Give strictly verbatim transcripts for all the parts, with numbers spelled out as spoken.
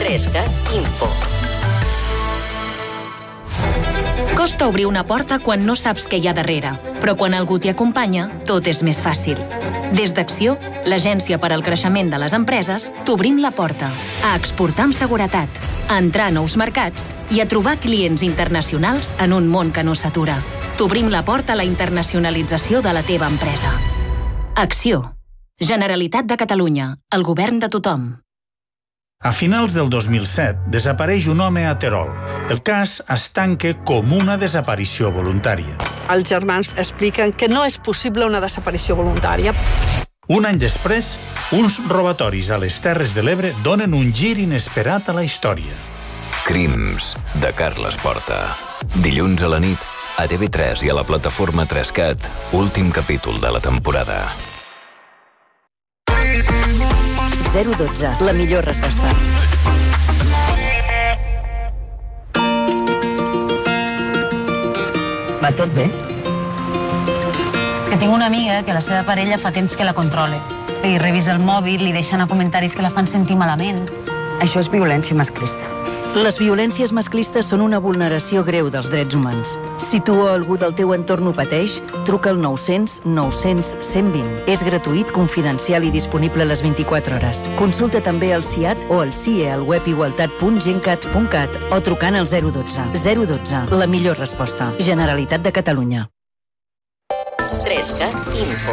Trescat Info. Costa obrir una porta quan no saps què hi ha darrere, però quan algú t'hi acompanya, tot és més fàcil. Des d'Acció, l'agència per al creixement de les empreses, t'obrim la porta a exportar amb seguretat, a entrar a nous mercats i a trobar clients internacionals en un món que no s'atura. T'obrim la porta a la internacionalització de la teva empresa. Acció. Generalitat de Catalunya. El govern de tothom. A finals del dos mil set desapareix un home a Terol. El cas es tanca com una desaparició voluntària. Els germans expliquen que no és possible una desaparició voluntària. Un any després, uns robatoris a les Terres de l'Ebre donen un gir inesperat a la història. Crims, de Carles Porta. Dilluns a la nit, a T V tres i a la plataforma Trescat, últim capítol de la temporada. zero dotze, la millor resposta. Va tot bé? És que tinc una amiga que la seva parella fa temps que la controla. Li revisa el mòbil, li deixa anar comentaris que la fan sentir malament. Això és violència masclista. Les violències masclistes són una vulneració greu dels drets humans. Si tu o algú del teu entorn ho pateix, truca al nou cents nou cents cent vint. És gratuït, confidencial i disponible a les vint-i-quatre hores. Consulta també el C I A T o el C I E al web igualtat punt gencat punt cat o trucant al zero dotze. zero dotze, la millor resposta. Generalitat de Catalunya. Trescat Info.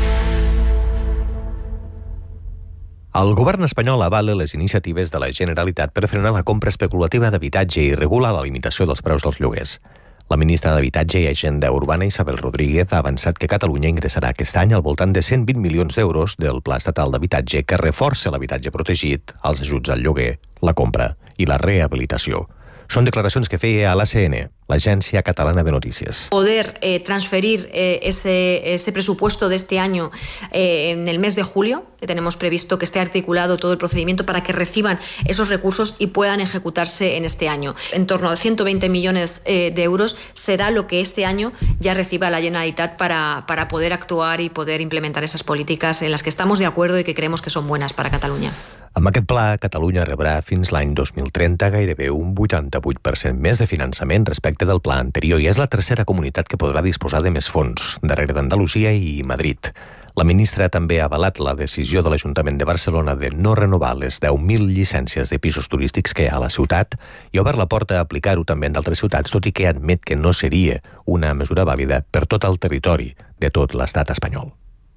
El govern espanyol avala les iniciatives de la Generalitat per frenar la compra especulativa d'habitatge i regular la limitació dels preus dels lloguers. La ministra d'Habitatge i Agenda Urbana, Isabel Rodríguez, ha avançat que Catalunya ingressarà aquest any al voltant de cent vint milions d'euros del Pla Estatal d'Habitatge que reforça l'habitatge protegit, els ajuts al lloguer, la compra i la rehabilitació. Son declaracions que feia a l'A C N, l'Agència Catalana de Noticias. Poder eh, transferir eh, ese, ese presupuesto de este año eh, en el mes de julio. Tenemos previsto que esté articulado todo el procedimiento para que reciban esos recursos y puedan ejecutarse en este año. En torno a ciento veinte millones eh, de euros será lo que este año ya reciba la Generalitat para, para poder actuar y poder implementar esas políticas en las que estamos de acuerdo y que creemos que son buenas para Catalunya. Amb aquest pla, Catalunya rebrà fins l'any dos mil trenta gairebé un vuitanta-vuit per cent més de finançament respecte del pla anterior i és la tercera comunitat que podrà disposar de més fons, darrere d'Andalusia i Madrid. La ministra també ha avalat la decisió de l'Ajuntament de Barcelona de no renovar les deu mil llicències de pisos turístics que hi ha a la ciutat i ha obert la porta a aplicar-ho també en d'altres ciutats, tot i que admet que no seria una mesura vàlida per tot el territori de tot l'estat espanyol.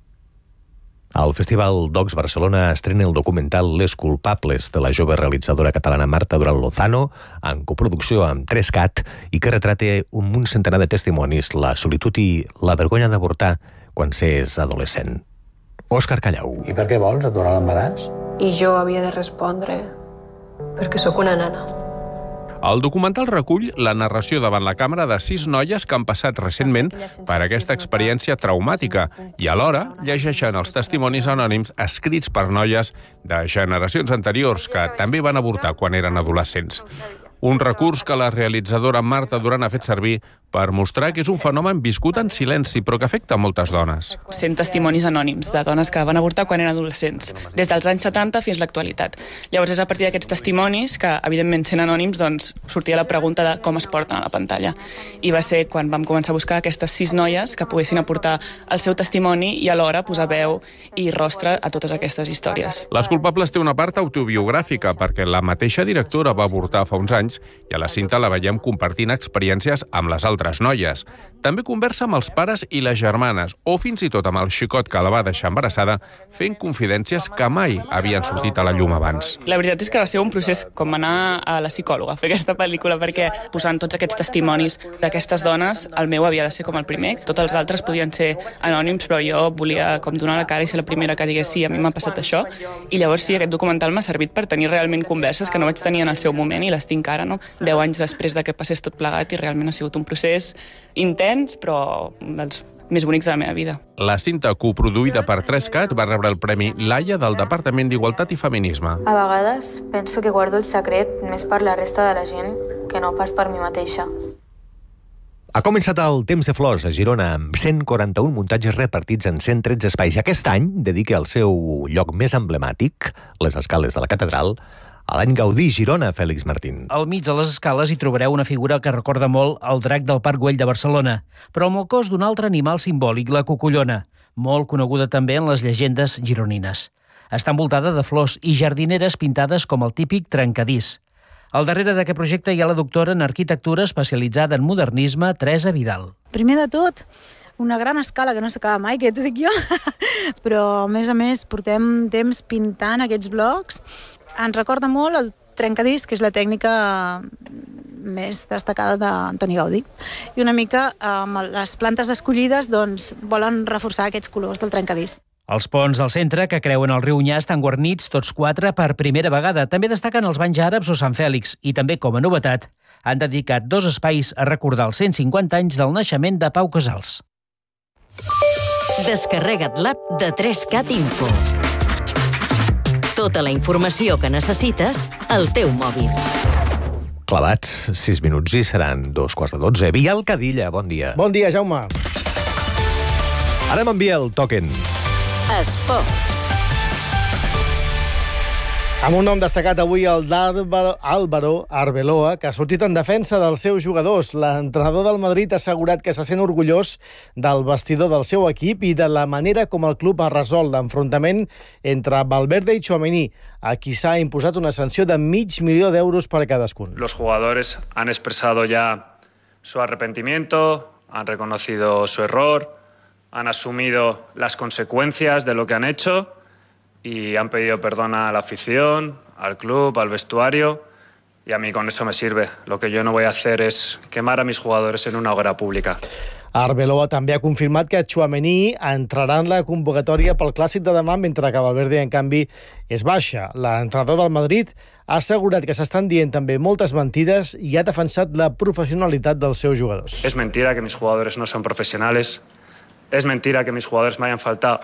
El Festival Docs Barcelona estrena el documental Les culpables de la jove realitzadora catalana Marta Durán Lozano, en coproducció amb Trescat, i que retrata un, un centenar de testimonis, la solitud i la vergonya d'avortar quan s'és adolescent. Òscar Callau. I per què vols aturar l'embaràs? I jo havia de respondre perquè sóc una nana. El documental recull la narració davant la càmera de sis noies que han passat recentment per aquesta experiència traumàtica i alhora llegeixen els testimonis anònims escrits per noies de generacions anteriors que també van avortar quan eren adolescents. Un recurs que la realitzadora Marta Durán ha fet servir per mostrar que és un fenomen viscut en silenci, però que afecta moltes dones. cent testimonis anònims de dones que van avortar quan eren adolescents, des dels anys setanta fins a l'actualitat. Llavors és a partir d'aquests testimonis que, evidentment, sent anònims, doncs, sortia la pregunta de com es porten a la pantalla. I va ser quan vam començar a buscar aquestes sis noies que poguessin aportar el seu testimoni i alhora posar veu i rostre a totes aquestes històries. Les culpables té una part autobiogràfica perquè la mateixa directora va avortar fa uns anys i a la cinta la veiem compartint experiències amb les altres noies. També conversa amb els pares i les germanes, o fins i tot amb el xicot que la va deixar embarassada, fent confidències que mai havien sortit a la llum abans. La veritat és que va ser un procés com anar a la psicòloga a fer aquesta pel·lícula, perquè posant tots aquests testimonis d'aquestes dones, el meu havia de ser com el primer. Tots els altres podien ser anònims, però jo volia com donar la cara i ser la primera que digués sí, a mi m'ha passat això. I llavors sí, aquest documental m'ha servit per tenir realment converses que no vaig tenir en el seu moment i les tinc ara, no? Deu anys després de que passés tot plegat i realment ha sigut un procés intens, però dels més bonics de la meva vida. La cinta coproduïda per Trescat va rebre el Premi Laia del Departament d'Igualtat i Feminisme. A vegades penso que guardo el secret més per la resta de la gent que no pas per mi mateixa. Ha començat el Temps de Flors a Girona amb cent quaranta-un muntatges repartits en cent tretze espais. Aquest any dedica el seu lloc més emblemàtic, les escales de la catedral, A l'any Gaudí, Girona, Fèlix Martín. Al mig de les escales hi trobareu una figura que recorda molt el drac del Parc Güell de Barcelona, però amb el cos d'un altre animal simbòlic, la cocollona, molt coneguda també en les llegendes gironines. Està envoltada de flors i jardineres pintades com el típic trencadís. Al darrere d'aquest projecte hi ha la doctora en arquitectura especialitzada en modernisme, Teresa Vidal. Primer de tot, una gran escala que no s'acaba mai, que t'ho dic jo, però a més a més portem temps pintant aquests blocs. Ens recorda molt el trencadís, que és la tècnica més destacada d'Antoni Gaudí. I una mica amb les plantes escollides doncs, volen reforçar aquests colors del trencadís. Els ponts del centre, que creuen el riu Nyà, estan guarnits tots quatre per primera vegada. També destaquen els banys àrabs o Sant Fèlix i també, com a novetat, han dedicat dos espais a recordar els cent cinquanta anys del naixement de Pau Casals. Descarrega't l'app de tres cat Info. Tota la informació que necessites al teu mòbil. Clavats, sis minuts i seran dos quarts de dotze. Biel Cadilla, bon dia. Bon dia, Jaume. Anem amb Biel, toquen. Esports. Amb un nom destacat avui, el d'Álvaro Arbeloa, que ha sortit en defensa dels seus jugadors. L'entrenador del Madrid ha assegurat que se sent orgullós del vestidor del seu equip i de la manera com el club ha resolt l'enfrontament entre Valverde i Tchouaméni, a qui s'ha imposat una sanció de mig milió d'euros per a cadascun. Los jugadores han expresado ya su arrepentimiento, han reconocido su error, han asumido las consecuencias de lo que han hecho y han pedido perdón a la afición, al club, al vestuario, y a mí con eso me sirve. Lo que yo no voy a hacer es quemar a mis jugadores en una hoguera pública. Arbeloa també ha confirmat que Tchouaméni entrarà en la convocatòria pel Clàssic de demà, mentre que Valverde, en canvi, és baixa. L'entrenador del Madrid ha assegurat que s'estan dient també moltes mentides i ha defensat la professionalitat dels seus jugadors. Es mentira que mis jugadores no son profesionales. Es mentira que mis jugadores me hayan faltado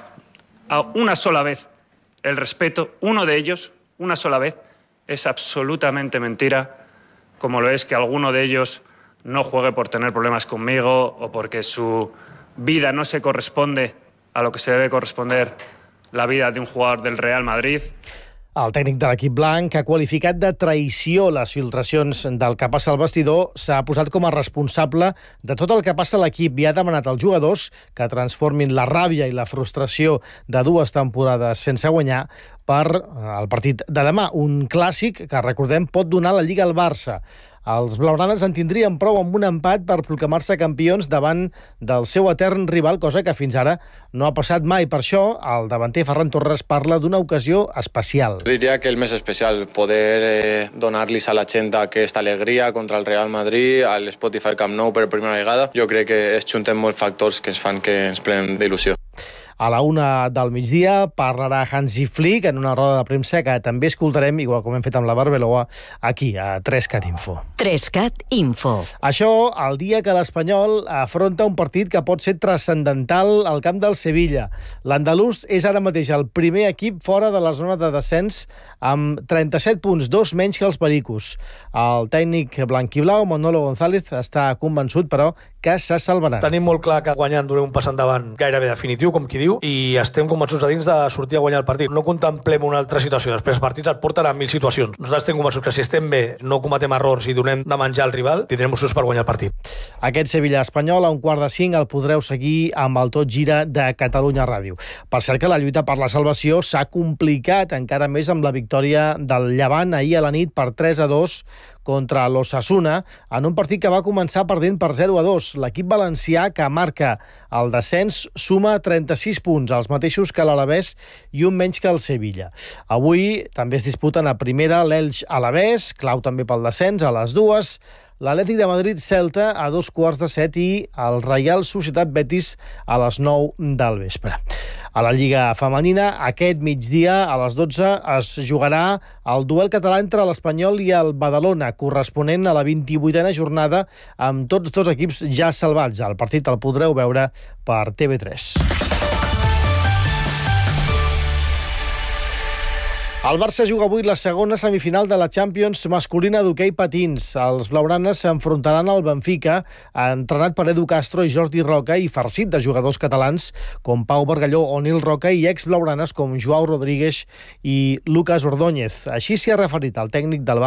a una sola vez el respeto, uno de ellos, una sola vez. Es absolutamente mentira, como lo es que alguno de ellos no juegue por tener problemas conmigo o porque su vida no se corresponde a lo que se debe corresponder la vida de un jugador del Real Madrid. El tècnic de l'equip blanc ha qualificat de traïció les filtracions del que passa al vestidor, s'ha posat com a responsable de tot el que passa a l'equip i ha demanat als jugadors que transformin la ràbia i la frustració de dues temporades sense guanyar per el partit de demà, un clàssic que, recordem, pot donar la Lliga al Barça. Els blaugranes en tindrien prou amb un empat per proclamar-se campions davant del seu etern rival, cosa que fins ara no ha passat mai. Per això, el davanter Ferran Torres parla d'una ocasió especial. Diria que el més especial, poder eh, donar-los a la gent aquesta alegria contra el Real Madrid, al Spotify Camp Nou per primera vegada. Jo crec que es junten molts factors que ens fan que ens plenen d'il·lusió. A la una del migdia parlarà Hansi Flick en una roda de premsa que també escoltarem, igual com hem fet amb la Arbeloa, aquí, a tres cat Info. tres cat Info. Això el dia que l'Espanyol afronta un partit que pot ser transcendental al camp del Sevilla. L'andalús és ara mateix el primer equip fora de la zona de descens amb trenta-set punts, dos menys que els Pericos. El tècnic blanquiblau, Manolo González, està convençut, però, que se salvaran. Tenim molt clar que guanyant donem un pas endavant gairebé definitiu, com qui diu, i estem convençuts a dins de sortir a guanyar el partit. No contemplem una altra situació. Després els partits et porten a mil situacions. Nosaltres estem convençuts que si estem bé, no cometem errors i donem de menjar al rival, tindrem opcions per guanyar el partit. Aquest Sevilla-Espanyol a un quart de cinc el podreu seguir amb el Tot Gira de Catalunya Ràdio. Per cert que la lluita per la salvació s'ha complicat encara més amb la victòria del Llevant ahir a la nit per tres a dos contra l'Osasuna, en un partit que va començar perdent per zero a dos. L'equip valencià, que marca el descens, suma trenta-sis punts, els mateixos que l'Alavés i un menys que el Sevilla. Avui també es disputen a primera l'Elx-Alavés, clau també pel descens, a les dues, l'Atlètic de Madrid-Celta a dos quarts de set i el Reial Societat Betis a les nou del vespre. A la Lliga Femenina, aquest migdia, a les dotze, es jugarà el duel català entre l'Espanyol i el Badalona, corresponent a la vint-i-vuitena jornada, amb tots dos equips ja salvats. El partit el podreu veure per T V tres. El Barça juga avui la segona semifinal de la Champions masculina d'hoquei patins. Els blaugranes s'enfrontaran al Benfica, entrenat per Edu Castro i Jordi Roca i farcit de jugadors catalans com Pau Bargalló o Nil Roca i ex-blaugranes com Joao Rodríguez i Lucas Ordóñez. Així s'hi ha referit el tècnic del Barça